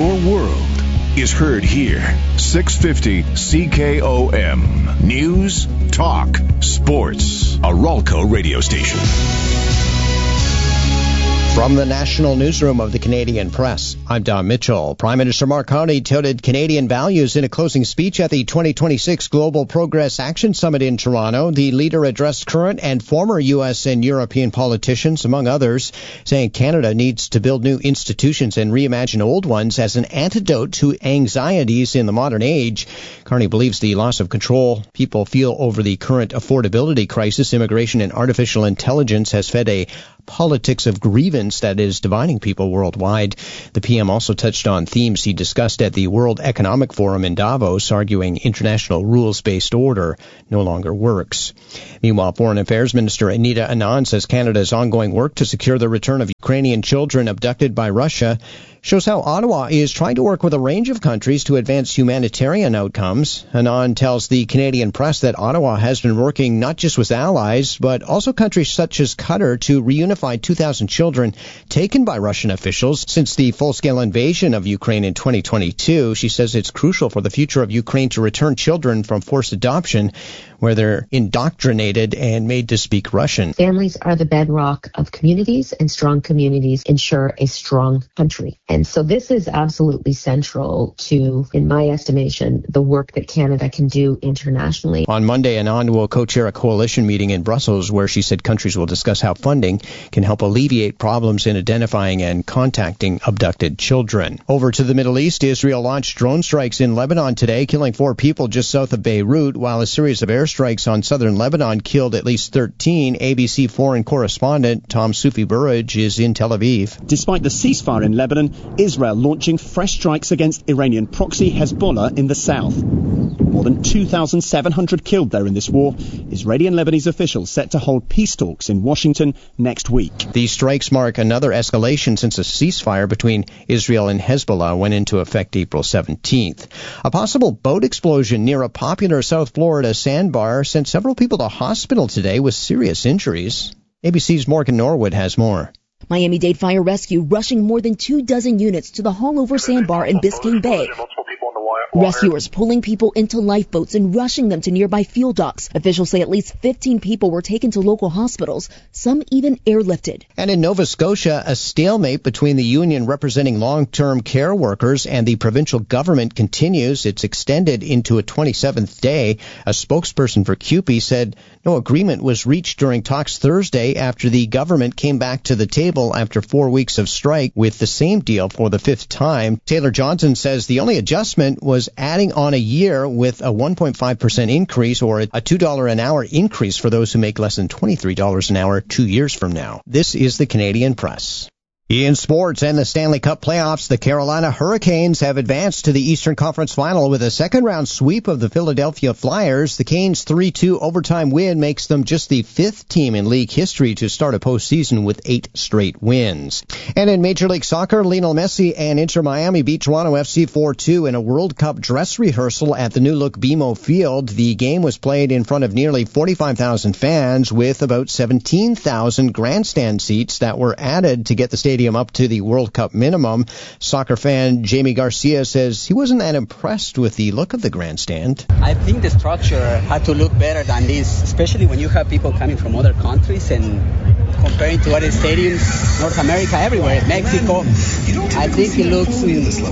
Your world is heard here. 650 CKOM. News, talk, sports. A Ralco radio station. From the National Newsroom of the Canadian Press, I'm Don Mitchell. Prime Minister Mark Carney touted Canadian values in a closing speech at the 2026 Global Progress Action Summit in Toronto. The leader addressed current and former U.S. and European politicians, among others, saying Canada needs to build new institutions and reimagine old ones as an antidote to anxieties in the modern age. Carney believes the loss of control people feel over the current affordability crisis, immigration, and artificial intelligence has fed a politics of grievance that is dividing people worldwide. The PM also touched on themes he discussed at the World Economic Forum in Davos, arguing international rules-based order no longer works. Meanwhile, Foreign Affairs Minister Anita Anand says Canada's ongoing work to secure the return of Ukrainian children abducted by Russia shows how Ottawa is trying to work with a range of countries to advance humanitarian outcomes. Anand tells the Canadian Press that Ottawa has been working not just with allies, but also countries such as Qatar to reunify 2,000 children taken by Russian officials since the full-scale invasion of Ukraine in 2022. She says it's crucial for the future of Ukraine to return children from forced adoption, where they're indoctrinated and made to speak Russian. Families are the bedrock of communities, and strong communities ensure a strong country. And so this is absolutely central to, in my estimation, the work that Canada can do internationally. On Monday, Anand will co-chair a coalition meeting in Brussels where she said countries will discuss how funding can help alleviate problems in identifying and contacting abducted children. Over to the Middle East, Israel launched drone strikes in Lebanon today, killing 4 people just south of Beirut, while a series of airstrikes on southern Lebanon killed at least 13. ABC foreign correspondent Tom Sufi Burrage is in Tel Aviv. Despite the ceasefire in Lebanon, Israel launching fresh strikes against Iranian proxy Hezbollah in the south. More than 2,700 killed there in this war. Israeli and Lebanese officials set to hold peace talks in Washington next week. These strikes mark another escalation since a ceasefire between Israel and Hezbollah went into effect April 17th. A possible boat explosion near a popular South Florida sandbar sent several people to hospital today with serious injuries. ABC's Morgan Norwood has more. Miami-Dade Fire Rescue rushing more than 24 units to the Hallover Sandbar in Biscayne Bay. Rescuers pulling people into lifeboats and rushing them to nearby fuel docks. Officials say at least 15 people were taken to local hospitals, some even airlifted. And in Nova Scotia, a stalemate between the union representing long-term care workers and the provincial government continues. It's extended into a 27th day. A spokesperson for CUPE said no agreement was reached during talks Thursday after the government came back to the table after 4 weeks of strike with the same deal for the 5th time. Taylor Johnson says the only adjustment was adding on a year with a 1.5% increase or a $2 an hour increase for those who make less than $23 an hour 2 years from now. This is the Canadian Press. In sports and the Stanley Cup playoffs, the Carolina Hurricanes have advanced to the Eastern Conference Final with a second-round sweep of the Philadelphia Flyers. The Canes' 3-2 overtime win makes them just the 5th team in league history to start a postseason with 8 straight wins. And in Major League Soccer, Lionel Messi and Inter Miami beat Toronto FC 4-2 in a World Cup dress rehearsal at the new-look BMO Field. The game was played in front of nearly 45,000 fans with about 17,000 grandstand seats that were added to get the stadium up to the World Cup minimum. Soccer fan Jamie Garcia says he wasn't that impressed with the look of the grandstand. I think the structure had to look better than this, especially when you have people coming from other countries and comparing to other stadiums, North America, everywhere, Mexico. I think it looks,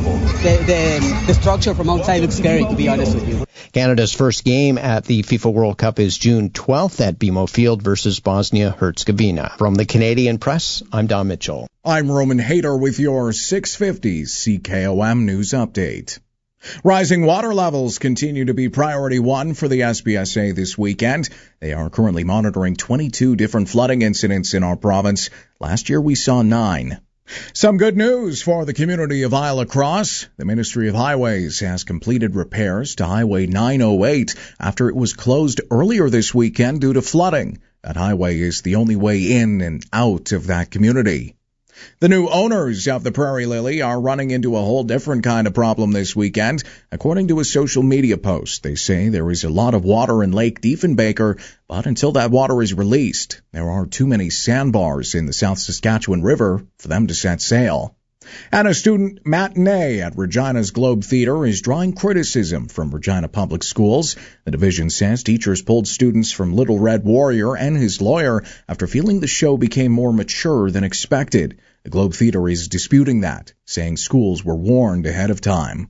the structure from outside looks scary, to be honest with you. Canada's first game at the FIFA World Cup is June 12th at BMO Field versus Bosnia-Herzegovina. From the Canadian Press, I'm Don Mitchell. I'm Roman Hayter with your 650 CKOM News Update. Rising water levels continue to be priority one for the SPSA this weekend. They are currently monitoring 22 different flooding incidents in our province. Last year we saw 9. Some good news for the community of Isle Cross. The Ministry of Highways has completed repairs to Highway 908 after it was closed earlier this weekend due to flooding. That highway is the only way in and out of that community. The new owners of the Prairie Lily are running into a whole different kind of problem this weekend. According to a social media post, they say there is a lot of water in Lake Diefenbaker, but until that water is released, there are too many sandbars in the South Saskatchewan River for them to set sail. And a student matinee at Regina's Globe Theatre is drawing criticism from Regina Public Schools. The division says teachers pulled students from Little Red Warrior and his lawyer after feeling the show became more mature than expected. The Globe Theatre is disputing that, saying schools were warned ahead of time.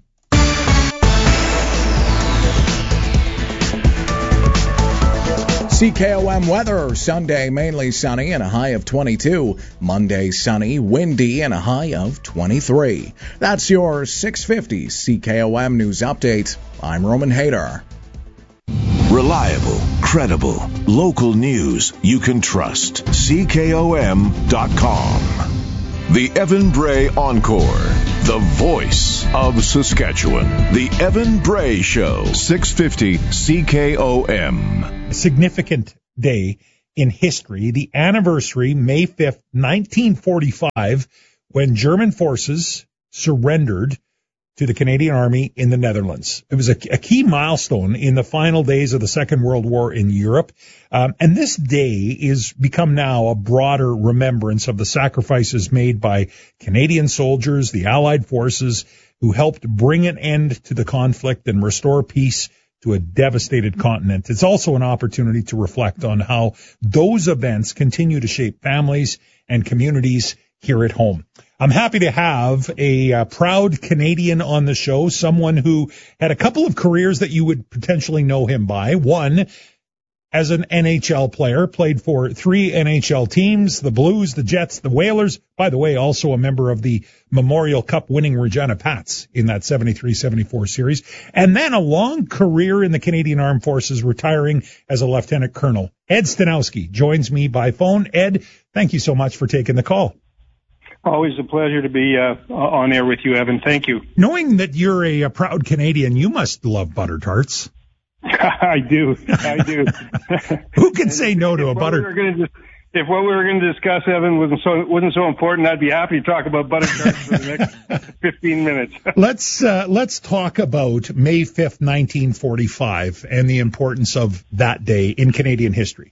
CKOM weather, Sunday mainly sunny and a high of 22. Monday sunny, windy and a high of 23. That's your 650 CKOM News Update. I'm Roman Hayter. Reliable, credible, local news you can trust. CKOM.com. The Evan Bray Encore, the voice of Saskatchewan. The Evan Bray Show, 650 CKOM. A significant day in history, the anniversary, May 5th, 1945, when German forces surrendered to the Canadian Army in the Netherlands. It was a key milestone in the final days of the Second World War in Europe. And this day is become now a broader remembrance of the sacrifices made by Canadian soldiers, the Allied forces, who helped bring an end to the conflict and restore peace to a devastated continent. It's also an opportunity to reflect on how those events continue to shape families and communities here at home. I'm happy to have a proud Canadian on the show, someone who had a couple of careers that you would potentially know him by. One, as an NHL player, played for 3 NHL teams, the Blues, the Jets, the Whalers. By the way, also a member of the Memorial Cup winning Regina Pats in that 73-74 series. And then a long career in the Canadian Armed Forces, retiring as a lieutenant colonel. Ed Stanowski joins me by phone. Ed, thank you so much for taking the call. Always a pleasure to be on air with you, Evan. Thank you. Knowing that you're a proud Canadian, you must love butter tarts. I do. Who can say no to a butter? If what we were going to discuss, Evan, wasn't so important, I'd be happy to talk about butter tarts for the next 15 minutes. Let's talk about May 5th, 1945, and the importance of that day in Canadian history.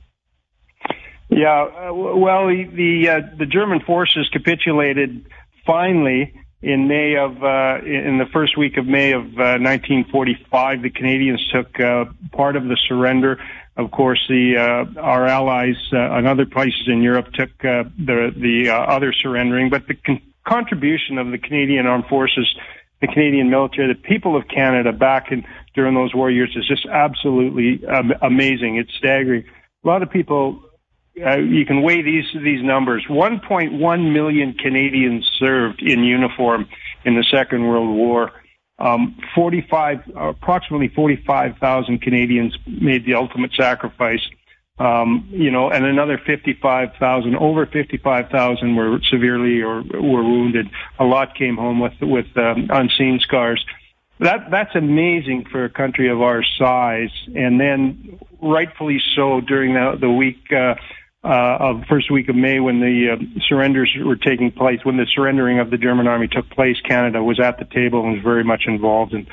Yeah, well, the German forces capitulated finally in the first week of May of 1945. The Canadians took part of the surrender. Of course, our allies in other places in Europe took the other surrendering. But the contribution of the Canadian Armed Forces, the Canadian military, the people of Canada back during those war years is just absolutely amazing. It's staggering. A lot of people. You can weigh these numbers. 1.1 million Canadians served in uniform in the Second World War. Approximately 45,000 Canadians made the ultimate sacrifice. And another over 55,000 were severely or were wounded. A lot came home with unseen scars. That's amazing for a country of our size. And then, rightfully so, during the week. Of first week of May, when the surrenders were taking place, when the surrendering of the German army took place, Canada was at the table and was very much involved. And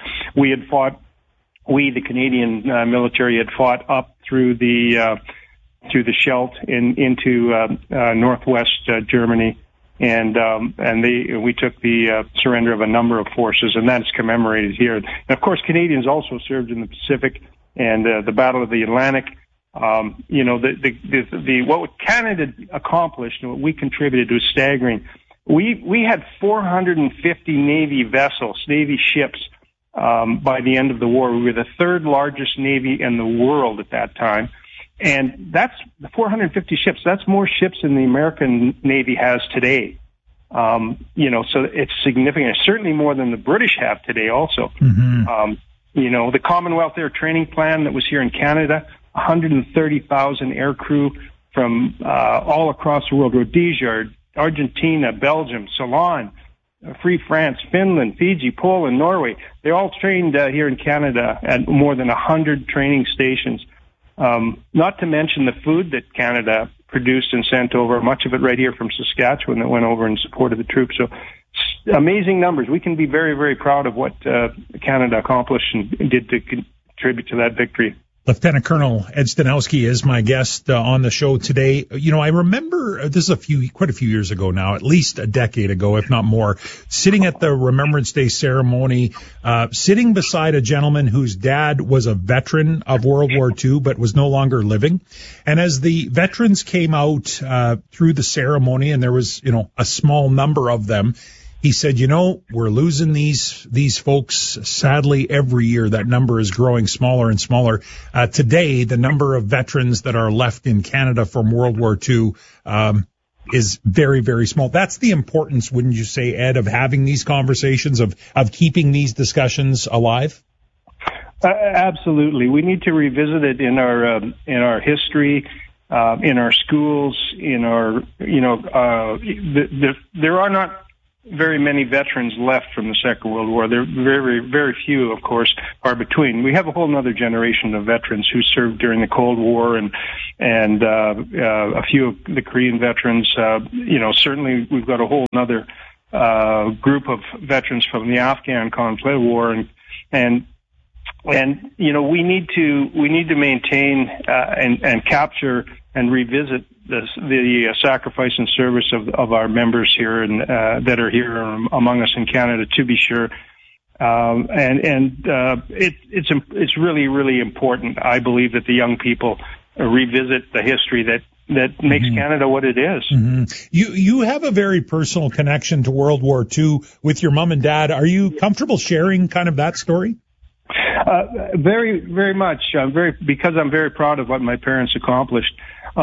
the Canadian military had fought up through the Scheldt into northwest Germany, and we took the surrender of a number of forces, and that's commemorated here. And of course, Canadians also served in the Pacific and the Battle of the Atlantic. What Canada accomplished and what we contributed was staggering. We had 450 Navy vessels, Navy ships, by the end of the war. We were the third largest Navy in the world at that time. And that's 450 ships. That's more ships than the American Navy has today. So it's significant. It's certainly more than the British have today also. Mm-hmm. The Commonwealth Air Training Plan that was here in Canada, 130,000 aircrew from all across the world, Rhodesia, Argentina, Belgium, Ceylon, Free France, Finland, Fiji, Poland, Norway. They all trained here in Canada at more than 100 training stations. Not to mention the food that Canada produced and sent over, much of it right here from Saskatchewan that went over in support of the troops. So amazing numbers. We can be very, very proud of what Canada accomplished and did to contribute to that victory. Lieutenant Colonel Ed Stanowski is my guest on the show today. You know, I remember this is quite a few years ago now, at least a decade ago, if not more, sitting at the Remembrance Day ceremony, sitting beside a gentleman whose dad was a veteran of World War II, but was no longer living. And as the veterans came out through the ceremony, and there was, a small number of them, he said, we're losing these folks, sadly, every year. That number is growing smaller and smaller. Today, the number of veterans that are left in Canada from World War II is very, very small. That's the importance, wouldn't you say, Ed, of having these conversations, of keeping these discussions alive? Absolutely. We need to revisit it in our history, in our schools, in our, there are not very many veterans left from the Second World War. There are very, very few, of course, are between. We have a whole other generation of veterans who served during the Cold War and a few of the Korean veterans. Certainly we've got a whole other group of veterans from the Afghan conflict war and we need to maintain and capture and revisit the sacrifice and service of our members here and that are here among us in Canada, to be sure. It's really, really important, I believe, that the young people revisit the history that makes Canada what it is. Mm-hmm. You have a very personal connection to World War II with your mom and dad. Are you comfortable sharing kind of that story? Very, very much. Because I'm very proud of what my parents accomplished.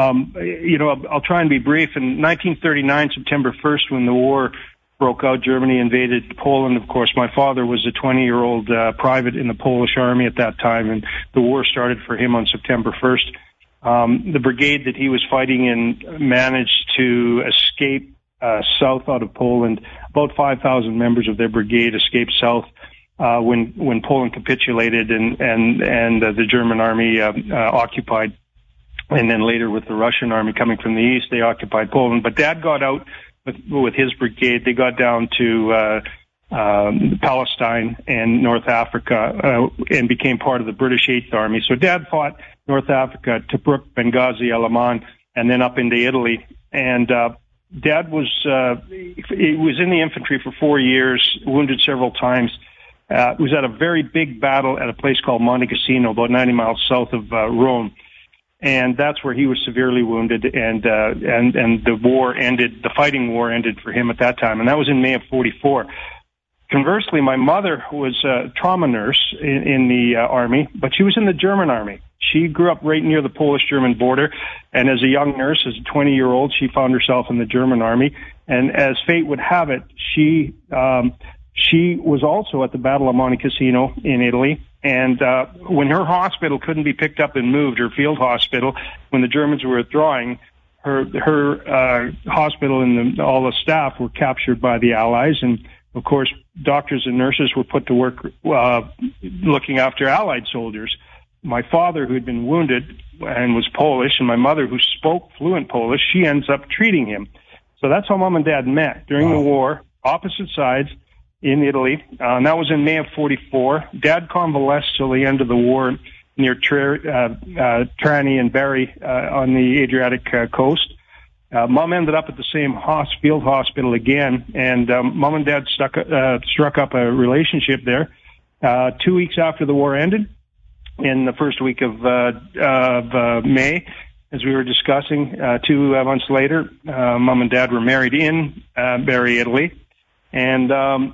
I'll try and be brief. In 1939, September 1st, when the war broke out, Germany invaded Poland. Of course, my father was a 20-year-old private in the Polish army at that time, and the war started for him on September 1st. The brigade that he was fighting in managed to escape south out of Poland. About 5,000 members of their brigade escaped south when Poland capitulated and the German army occupied. And then later with the Russian army coming from the east, they occupied Poland. But Dad got out with his brigade. They got down to Palestine and North Africa and became part of the British 8th Army. So Dad fought North Africa, Tobruk, Benghazi, El Aman, and then up into Italy. And Dad was in the infantry for 4 years, wounded several times. Was at a very big battle at a place called Monte Cassino, about 90 miles south of Rome. And that's where he was severely wounded, and the war ended, the fighting war ended for him at that time, and that was in May of 44. Conversely, my mother was a trauma nurse in the army, but she was in the German army. She grew up right near the Polish-German border, and as a young nurse, as a 20-year-old, she found herself in the German army, and as fate would have it, she was also at the Battle of Monte Cassino in Italy. And when her hospital couldn't be picked up and moved, her field hospital, when the Germans were withdrawing, her hospital and all the staff were captured by the Allies. And, of course, doctors and nurses were put to work looking after Allied soldiers. My father, who had been wounded and was Polish, and my mother, who spoke fluent Polish, she ends up treating him. So that's how Mom and Dad met during the war, opposite sides, in Italy. And that was in May of 44. Dad convalesced till the end of the war near Trani and Bari on the Adriatic coast. Mom ended up at the same field hospital again, and Mom and Dad struck up a relationship there. 2 weeks after the war ended, in the first week of May, as we were discussing, 2 months later, Mom and Dad were married in Bari, Italy. And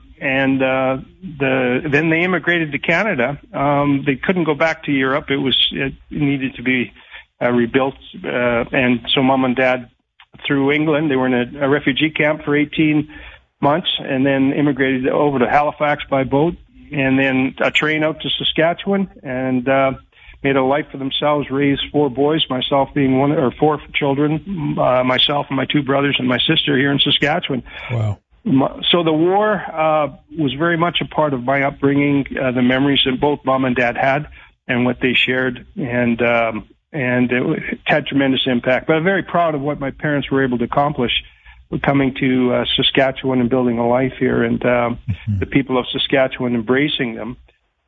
then they immigrated to Canada. They couldn't go back to Europe. It needed to be rebuilt. And so Mom and Dad, through England, they were in a refugee camp for 18 months and then immigrated over to Halifax by boat and then a train out to Saskatchewan and made a life for themselves, raised 4 boys, myself being 4 children, myself and my 2 brothers and my sister here in Saskatchewan. Wow. So the war was very much a part of my upbringing, the memories that both Mom and Dad had and what they shared, and it had tremendous impact. But I'm very proud of what my parents were able to accomplish coming to Saskatchewan and building a life here, and the people of Saskatchewan embracing them.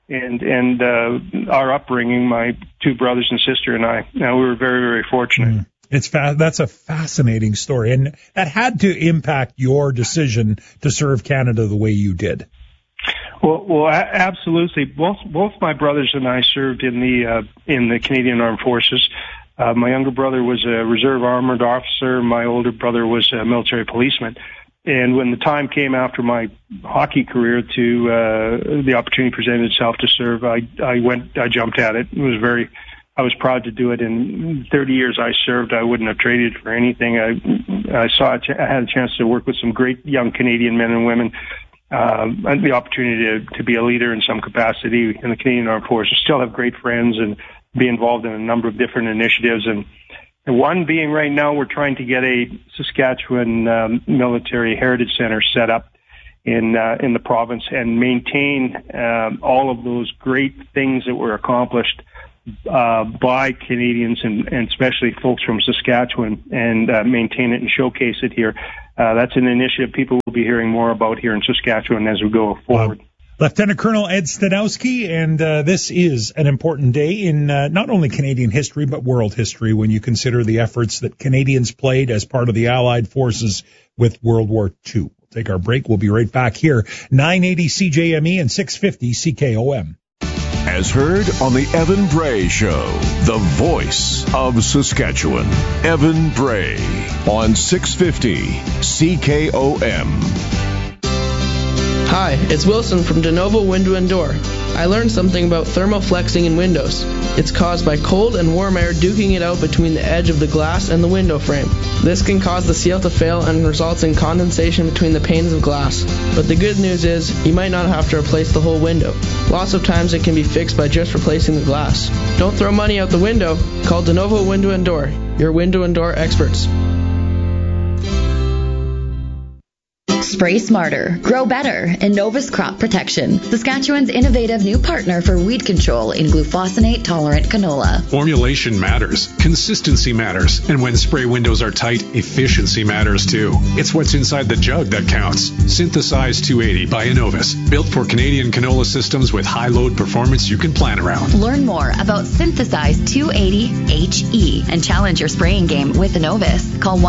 and our upbringing, my two brothers and sister and I, we were very, very fortunate. That's a fascinating story, and that had to impact your decision to serve Canada the way you did. Well, absolutely. Both my brothers and I served in the Canadian Armed Forces. My younger brother was a reserve armored officer. My older brother was a military policeman. And when the time came after my hockey career to the opportunity presented itself to serve, I jumped at it. I was proud to do it. In 30 years I served, I wouldn't have traded it for anything. I had a chance to work with some great young Canadian men and women. And the opportunity to be a leader in some capacity in the Canadian Armed Forces, still have great friends and be involved in a number of different initiatives. And one being right now, we're trying to get a Saskatchewan Military Heritage Center set up in the province and maintain all of those great things that were accomplished by Canadians and especially folks from Saskatchewan, and maintain it and showcase it here. That's an initiative people will be hearing more about here in Saskatchewan as we go forward. Lieutenant Colonel Ed Stanowski, and this is an important day in not only Canadian history but world history when you consider the efforts that Canadians played as part of the Allied forces with World War II. We'll take our break. We'll be right back here, 980 CJME and 650 CKOM. As heard on the Evan Bray Show, the voice of Saskatchewan. Evan Bray on 650 CKOM. Hi, it's Wilson from De Novo Window and Door. I learned something about thermal flexing in windows. It's caused by cold and warm air duking it out between the edge of the glass and the window frame. This can cause the seal to fail and results in condensation between the panes of glass. But the good news is, you might not have to replace the whole window. Lots of times it can be fixed by just replacing the glass. Don't throw money out the window. Call De Novo Window and Door, your window and door experts. Spray smarter, grow better, and Novus Crop Protection, Saskatchewan's innovative new partner for weed control in glufosinate-tolerant canola. Formulation matters, consistency matters, and when spray windows are tight, efficiency matters too. It's what's inside the jug that counts. Synthesize 280 by Innovis, built for Canadian canola systems with high load performance you can plan around. Learn more about Synthesize 280 HE and challenge your spraying game with Innovis. Call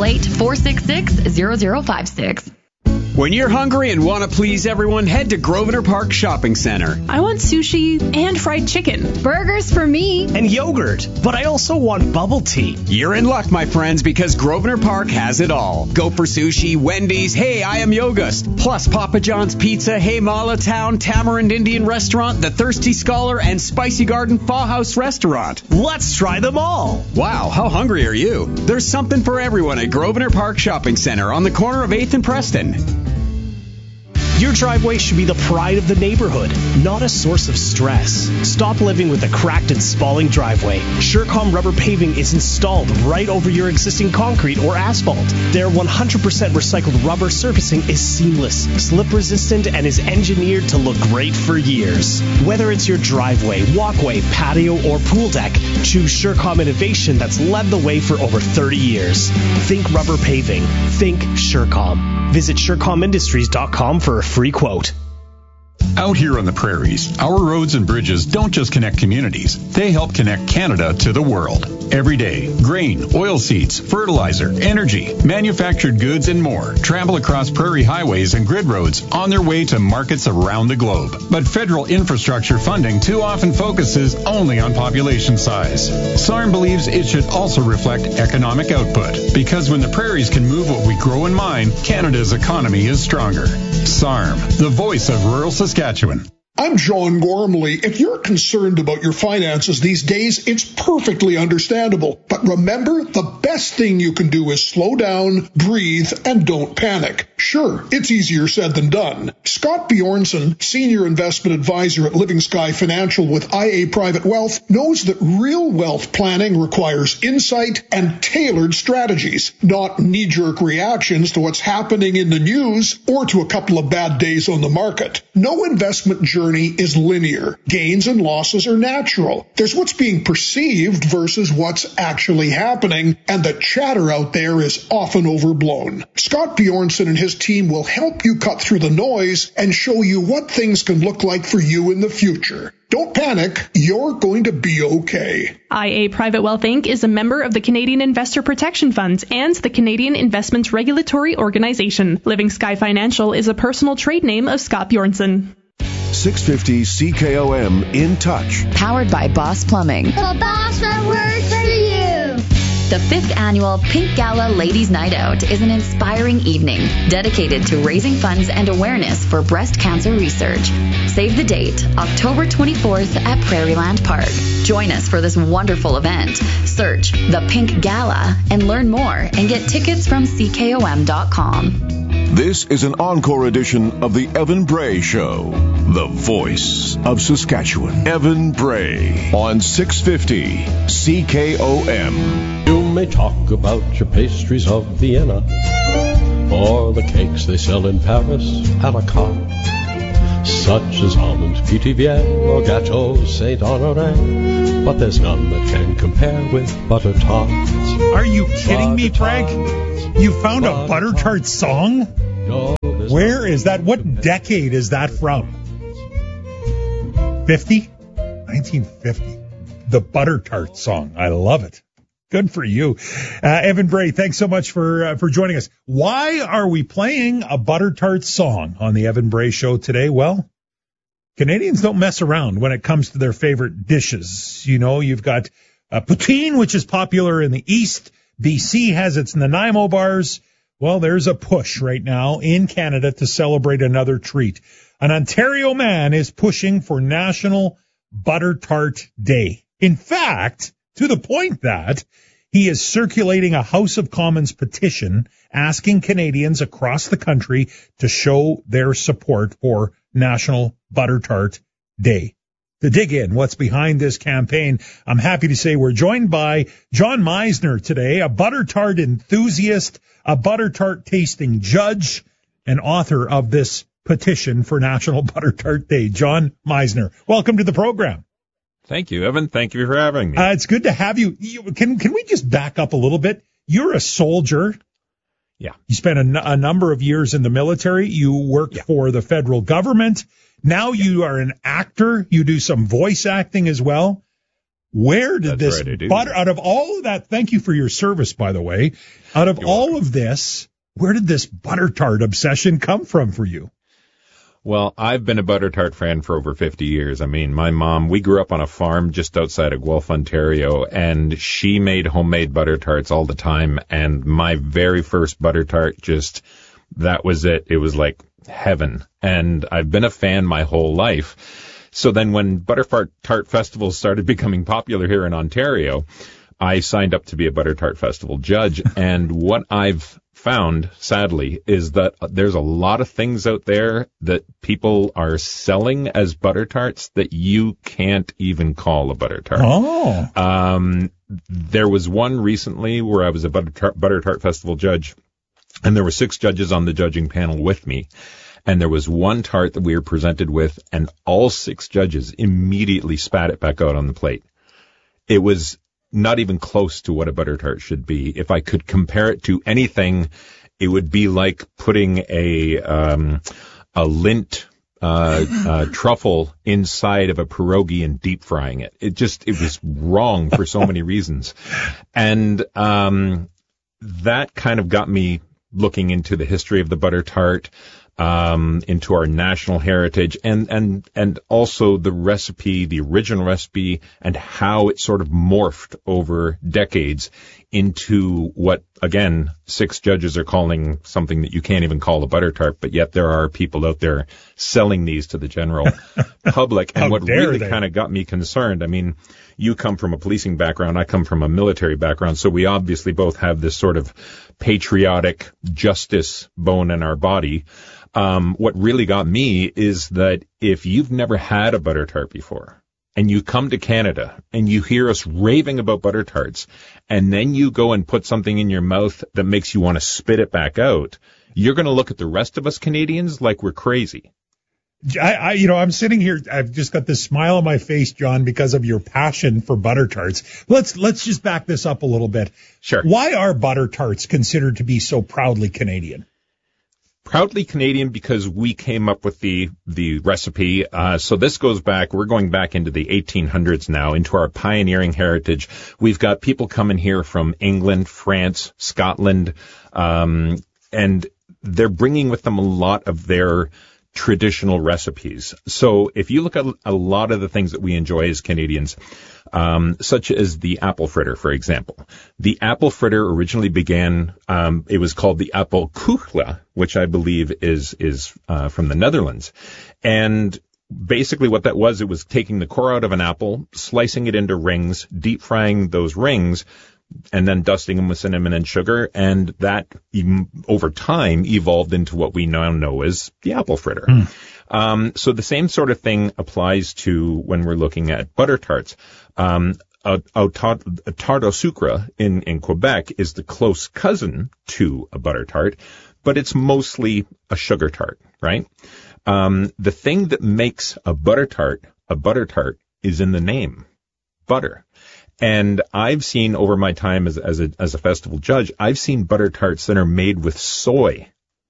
1-888-466-0056. When you're hungry and want to please everyone, head to Grosvenor Park Shopping Center. I want sushi and fried chicken. Burgers for me. And yogurt. But I also want bubble tea. You're in luck, my friends, because Grosvenor Park has it all. Go for sushi, Wendy's, Hey, I Am Yogust, plus Papa John's Pizza, Hey Mala Town, Tamarind Indian Restaurant, The Thirsty Scholar, and Spicy Garden Pho House Restaurant. Let's try them all. Wow, how hungry are you? There's something for everyone at Grosvenor Park Shopping Center on the corner of 8th and Preston. Your driveway should be the pride of the neighborhood, not a source of stress. Stop living with a cracked and spalling driveway. Surecom rubber paving is installed right over your existing concrete or asphalt. Their 100% recycled rubber surfacing is seamless, slip resistant, and is engineered to look great for years. Whether it's your driveway, walkway, patio, or pool deck, choose Surecom innovation that's led the way for over 30 years. Think rubber paving. Think Surecom. Visit SurecomIndustries.com for a free quote. Out here on the prairies, our roads and bridges don't just connect communities, they help connect Canada to the world. Every day, grain, oilseeds, fertilizer, energy, manufactured goods, and more travel across prairie highways and grid roads on their way to markets around the globe. But federal infrastructure funding too often focuses only on population size. SARM believes it should also reflect economic output, because when the prairies can move what we grow and mine, Canada's economy is stronger. SARM, the voice of rural Saskatchewan. I'm John Gormley. If you're concerned about your finances these days, it's perfectly understandable. But remember, the best thing you can do is slow down, breathe, and don't panic. Sure, it's easier said than done. Scott Bjornson, Senior Investment Advisor at Living Sky Financial with IA Private Wealth, knows that real wealth planning requires insight and tailored strategies, not knee-jerk reactions to what's happening in the news or to a couple of bad days on the market. No investment journey journey is linear. Gains and losses are natural. There's what's being perceived versus what's actually happening, and the chatter out there is often overblown. Scott Bjornson and his team will help you cut through the noise and show you what things can look like for you in the future. Don't panic, you're going to be okay. IA Private Wealth Inc. is a member of the Canadian Investor Protection Funds and the Canadian Investments Regulatory Organization. Living Sky Financial is a personal trade name of Scott Bjornson. 650 CKOM In Touch. Powered by Boss Plumbing. The boss that works for you. The 5th annual Pink Gala Ladies Night Out is an inspiring evening dedicated to raising funds and awareness for breast cancer research. Save the date, October 24th at Prairieland Park. Join us for this wonderful event. Search The Pink Gala and learn more and get tickets from CKOM.com. This is an encore edition of the Evan Bray Show, the voice of Saskatchewan. Evan Bray on 650 CKOM. You may talk about your pastries of Vienna or the cakes they sell in Paris a la carte, such as almond Pithiviers or Gâteau Saint Honoré, but there's none that can compare with butter tarts. Are you kidding me, Frank? You found a butter tart song? Where is that? What decade is that from? 50? 1950. The butter tart song. I love it. Good for you. Evan Bray, thanks so much for joining us. Why are we playing a butter tart song on the Evan Bray Show today? Well, Canadians don't mess around when it comes to their favorite dishes. You know, you've got poutine, which is popular in the East. BC has its Nanaimo bars. Well, there's a push right now in Canada to celebrate another treat. An Ontario man is pushing for National Butter Tart Day. In fact, to the point that he is circulating a House of Commons petition asking Canadians across the country to show their support for National Butter Tart Day. To dig in what's behind this campaign, I'm happy to say we're joined by John Meisner today, a butter tart enthusiast, a butter tart tasting judge, and author of this petition for National Butter Tart Day. John Meisner, welcome to the program. Thank you, Evan. Thank you for having me. It's good to have you. Can we just back up a little bit? You're a soldier. Yeah. You spent a number of years in the military. You worked for the federal government. Now you are an actor. You do some voice acting as well. Where did this butter, out of all of that, thank you for your service, by the way, out of all of this, where did this butter tart obsession come from for you? Well, I've been a butter tart fan for over 50 years. I mean, my mom, we grew up on a farm just outside of Guelph, Ontario, and she made homemade butter tarts all the time. And my very first butter tart, that was it. It was like heaven. And I've been a fan my whole life. So then when butter tart festivals started becoming popular here in Ontario, I signed up to be a butter tart festival judge. And what I've found, sadly, is that there's a lot of things out there that people are selling as butter tarts that you can't even call a butter tart. Oh. There was one recently where I was a butter tart festival judge, and there were 6 judges on the judging panel with me. And there was one tart that we were presented with, and all 6 judges immediately spat it back out on the plate. It was not even close to what a butter tart should be. If I could compare it to anything, it would be like putting a lint truffle inside of a pierogi and deep frying it. It was wrong for so many reasons. And that kind of got me looking into the history of the butter tart, into our national heritage, and also the recipe, the original recipe, and how it sort of morphed over decades into what, again, 6 judges are calling something that you can't even call a butter tart, but yet there are people out there selling these to the general public. And what really kind of got me concerned, I mean, you come from a policing background, I come from a military background, so we obviously both have this sort of patriotic justice bone in our body. What really got me is that if you've never had a butter tart before, and you come to Canada and you hear us raving about butter tarts, and then you go and put something in your mouth that makes you want to spit it back out, you're going to look at the rest of us Canadians like we're crazy. I'm sitting here. I've just got this smile on my face, John, because of your passion for butter tarts. Let's just back this up a little bit. Sure. Why are butter tarts considered to be so proudly Canadian? Proudly Canadian because we came up with the recipe. So this goes back, we're going back into the 1800s now, into our pioneering heritage. We've got people coming here from England, France, Scotland, and they're bringing with them a lot of their traditional recipes. So if you look at a lot of the things that we enjoy as Canadians, such as the apple fritter, for example. The apple fritter originally began, it was called the appelkoekje, which I believe is from the Netherlands. And basically what that was, it was taking the core out of an apple, slicing it into rings, deep frying those rings, and then dusting them with cinnamon and sugar, and that over time evolved into what we now know as the apple fritter. So the same sort of thing applies to when we're looking at butter tarts. A tarte au sucre in Quebec is the close cousin to a butter tart, but it's mostly a sugar tart, right? The thing that makes a butter tart is in the name, butter. And I've seen over my time as a festival judge, I've seen butter tarts that are made with soy,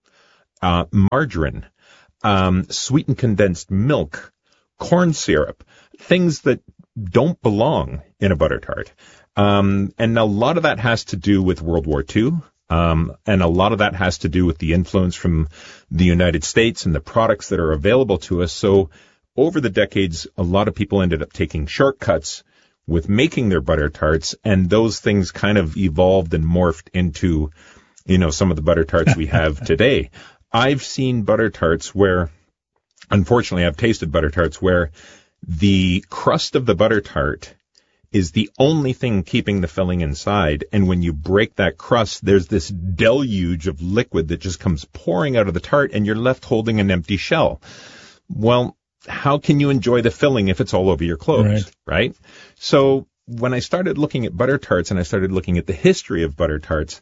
margarine, sweetened condensed milk, corn syrup, things that don't belong in a butter tart. And a lot of that has to do with World War II. And a lot of that has to do with the influence from the United States and the products that are available to us. So over the decades, a lot of people ended up taking shortcuts with making their butter tarts, and those things kind of evolved and morphed into, some of the butter tarts we have today. I've seen butter tarts where, unfortunately, I've tasted butter tarts where the crust of the butter tart is the only thing keeping the filling inside, and when you break that crust, there's this deluge of liquid that just comes pouring out of the tart, and you're left holding an empty shell. Well, how can you enjoy the filling if it's all over your clothes, right? So when I started looking at butter tarts and I started looking at the history of butter tarts,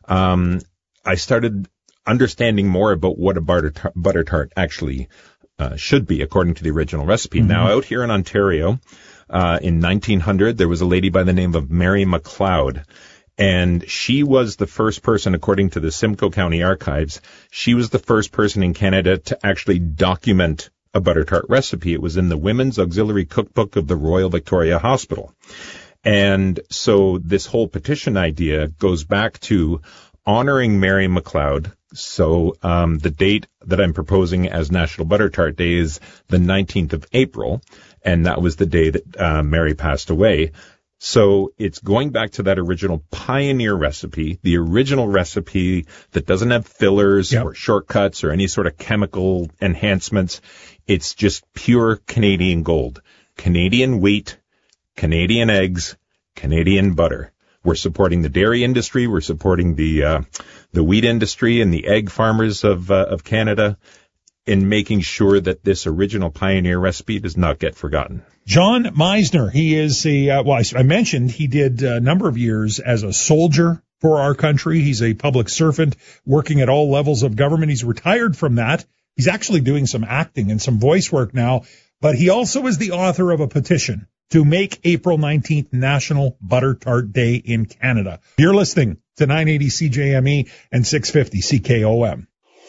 I started understanding more about what a butter tart actually should be according to the original recipe. Mm-hmm. Now, out here in Ontario, in 1900, there was a lady by the name of Mary McLeod. And she was the first person, according to the Simcoe County Archives, she was the first person in Canada to actually document a butter tart recipe. It was in the Women's Auxiliary Cookbook of the Royal Victoria Hospital. And so this whole petition idea goes back to honoring Mary McLeod. So the date that I'm proposing as National Butter Tart Day is the 19th of April, and that was the day that Mary passed away. So it's going back to that original pioneer recipe, the original recipe that doesn't have fillers or shortcuts or any sort of chemical enhancements. It's just pure Canadian gold. Canadian wheat, Canadian eggs, Canadian butter. We're supporting the dairy industry. We're supporting the wheat industry and the egg farmers of Canada in making sure that this original pioneer recipe does not get forgotten. John Meisner, he is I mentioned he did a number of years as a soldier for our country. He's a public servant working at all levels of government. He's retired from that. He's actually doing some acting and some voice work now, but he also is the author of a petition to make April 19th National Butter Tart Day in Canada. You're listening to 980 CJME and 650 CKOM.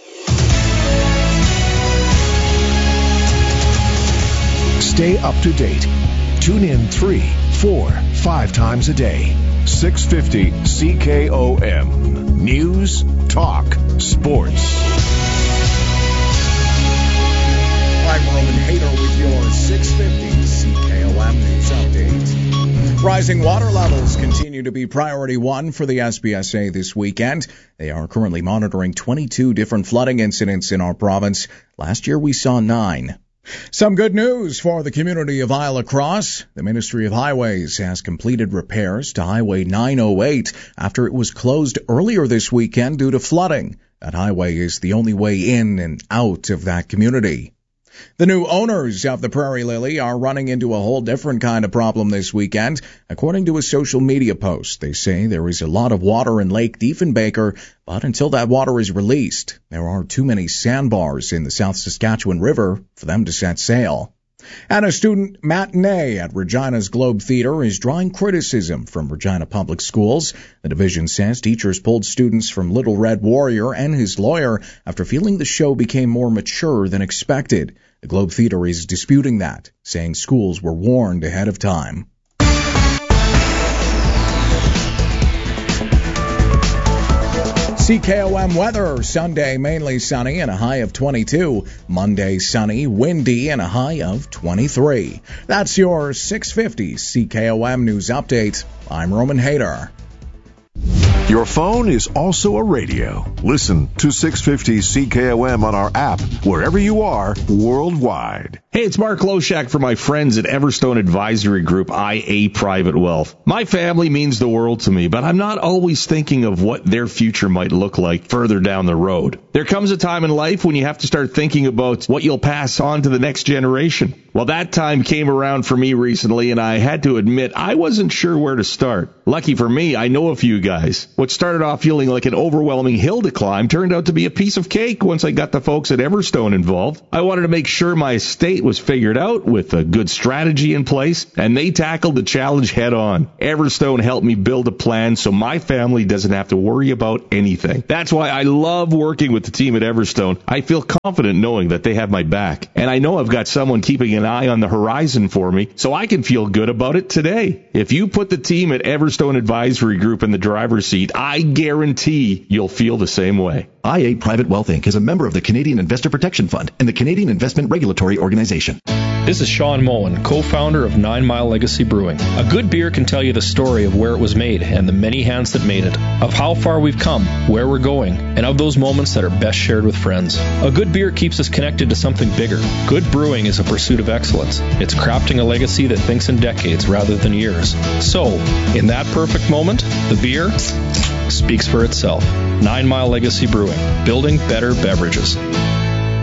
Stay up to date. Tune in 3, 4, 5 times a day. 650 CKOM. News, talk, sports. I'm Roman Hader with your 650 CKOM News Update. Rising water levels continue to be priority one for the SBSA this weekend. They are currently monitoring 22 different flooding incidents in our province. Last year we saw 9. Some good news for the community of Isle Cross. The Ministry of Highways has completed repairs to Highway 908 after it was closed earlier this weekend due to flooding. That highway is the only way in and out of that community. The new owners of the Prairie Lily are running into a whole different kind of problem this weekend. According to a social media post, they say there is a lot of water in Lake Diefenbaker, but until that water is released, there are too many sandbars in the South Saskatchewan River for them to set sail. And a student matinee at Regina's Globe Theatre is drawing criticism from Regina Public Schools. The division says teachers pulled students from Little Red Warrior and his lawyer after feeling the show became more mature than expected. The Globe Theatre is disputing that, saying schools were warned ahead of time. CKOM weather, Sunday mainly sunny and a high of 22. Monday sunny, windy and a high of 23. That's your 650 CKOM News Update. I'm Roman Hayter. Your phone is also a radio. Listen to 650 CKOM on our app wherever you are worldwide. Hey, it's Mark Loshak for my friends at Everstone Advisory Group, IA Private Wealth. My family means the world to me, but I'm not always thinking of what their future might look like further down the road. There comes a time in life when you have to start thinking about what you'll pass on to the next generation. Well, that time came around for me recently, and I had to admit I wasn't sure where to start. Lucky for me, I know a few guys. What started off feeling like an overwhelming hill to climb turned out to be a piece of cake once I got the folks at Everstone involved. I wanted to make sure my estate was figured out with a good strategy in place, and they tackled the challenge head on. Everstone helped me build a plan so my family doesn't have to worry about anything. That's why I love working with the team at Everstone. I feel confident knowing that they have my back, and I know I've got someone keeping an eye on the horizon for me, so I can feel good about it today. If you put the team at Everstone Advisory Group in the driver's seat, I guarantee you'll feel the same way. IA Private Wealth Inc. is a member of the Canadian Investor Protection Fund and the Canadian Investment Regulatory Organization. This is Sean Moen, co-founder of 9 Mile Legacy Brewing. A good beer can tell you the story of where it was made and the many hands that made it, of how far we've come, where we're going, and of those moments that are best shared with friends. A good beer keeps us connected to something bigger. Good brewing is a pursuit of excellence. It's crafting a legacy that thinks in decades rather than years. So, in that perfect moment, the beer speaks for itself. 9 Mile Legacy Brewing, building better beverages.